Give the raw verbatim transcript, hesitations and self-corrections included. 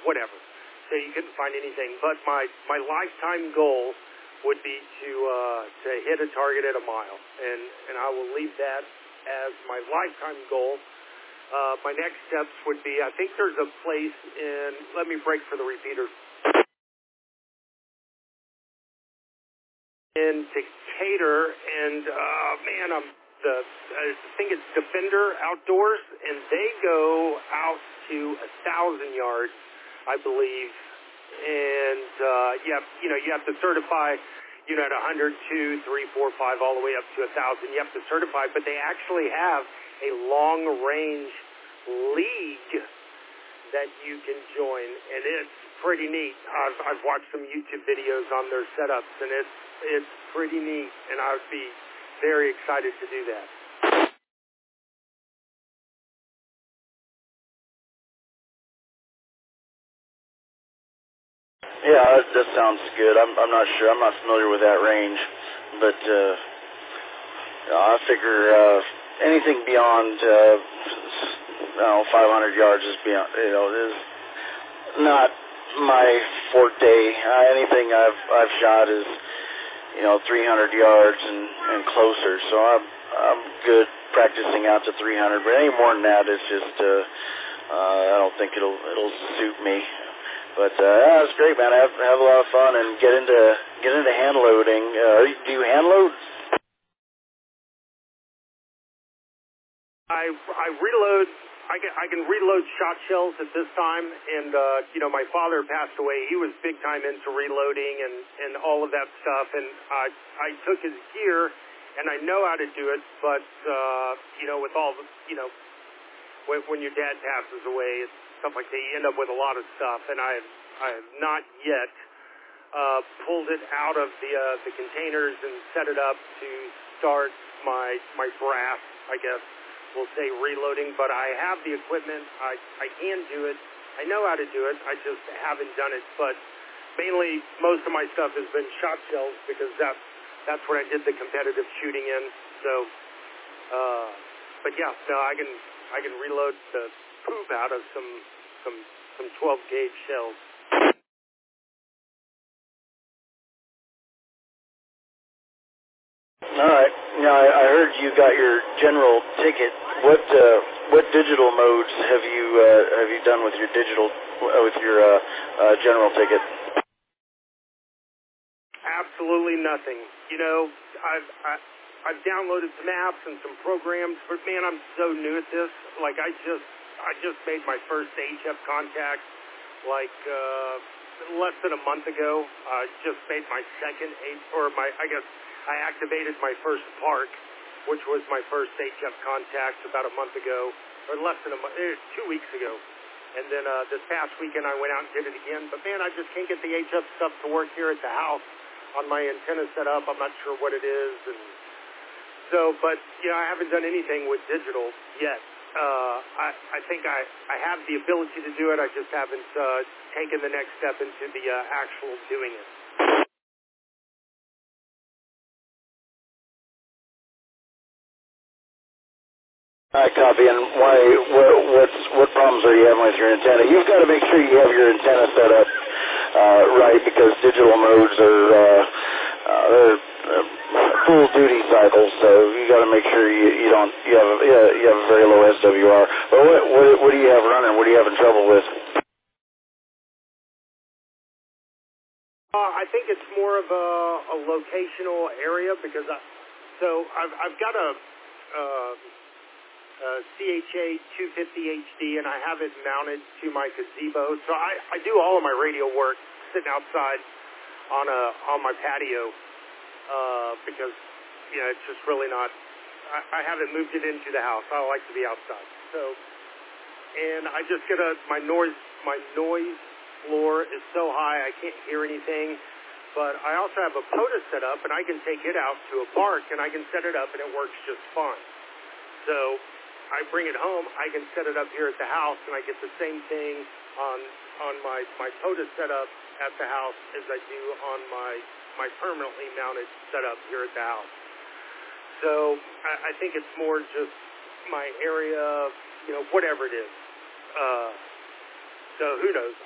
whatever. So you couldn't find anything. But my, my lifetime goal would be to uh, to hit a target at a mile, and, and I will leave that as my lifetime goal. Uh, my next steps would be, I think there's a place in, let me break for the repeater, in Decatur, and uh, man, I'm the I think it's Defender Outdoors, and they go out to a thousand yards, I believe, and uh, you have you know you have to certify, you know, at one hundred, two, three, four, five, all the way up to a thousand. You have to certify, but they actually have a long range league that you can join, and it's pretty neat. I've I've watched some YouTube videos on their setups, and it's it's pretty neat, and I would be very excited to do that. Yeah, that, that sounds good. I'm I'm not sure. I'm not familiar with that range, but uh, you know, I figure uh, anything beyond uh, I don't know, five hundred yards is beyond. You know, is not my forte. Uh, anything I've I've shot is, you know, three hundred yards and, and closer. So I'm I'm good practicing out to three hundred, but any more than that is just uh, uh, I don't think it'll it'll suit me. But uh, yeah, it's great, man. Have have a lot of fun and get into get into hand loading. Uh, do you hand load? I I reload. I can I can reload shot shells at this time, and uh, you know, my father passed away. He was big time into reloading and, and all of that stuff, and I I took his gear, and I know how to do it. But uh, you know, with all the, you know, when, when your dad passes away, it's stuff like that, you end up with a lot of stuff, and I have I have not yet uh, pulled it out of the uh, the containers and set it up to start my my brass, I guess we'll say, reloading. But I have the equipment. I I can do it. I know how to do it. I just haven't done it. But mainly, most of my stuff has been shot shells because that's that's what I did the competitive shooting in. So, uh, but yeah, no, I can I can reload the poop out of some some some twelve gauge shells. All right. Now I, I heard you got your general ticket. What uh, what digital modes have you uh, have you done with your digital uh, with your uh, uh, general ticket? Absolutely nothing. You know, I've I, I've downloaded some apps and some programs, but man, I'm so new at this. Like I just I just made my first H F contact like uh, less than a month ago. I uh, just made my second H or my I guess. I activated my first park, which was my first H F contact about a month ago, or less than a month, eh, two weeks ago. And then uh, this past weekend I went out and did it again. But man, I just can't get the H F stuff to work here at the house on my antenna set up. I'm not sure what it is. And so, but, you know, I haven't done anything with digital yet. Uh, I, I think I, I have the ability to do it. I just haven't uh, taken the next step into the uh, actual doing it. I copy. And why? What, what's what problems are you having with your antenna? You've got to make sure you have your antenna set up uh, right, because digital modes are uh, uh, they're uh, full duty cycles. So you got to make sure you, you don't you have a, yeah, you have a very low S W R. But what, what what do you have running? What are you having trouble with? Uh, I think it's more of a, a locational area because I, so I've I've got a. Uh, Uh, C H A two fifty H D, and I have it mounted to my gazebo. So I, I do all of my radio work sitting outside on a on my patio uh, because you know it's just really not. I, I haven't moved it into the house. I like to be outside. So, and I just get a my noise my noise floor is so high I can't hear anything. But I also have a POTA set up, and I can take it out to a park, and I can set it up, and it works just fine. So I bring it home, I can set it up here at the house, and I get the same thing on on my, my POTA setup at the house as I do on my my permanently mounted setup here at the house. So I, I think it's more just my area, you know, whatever it is. Uh, so who knows?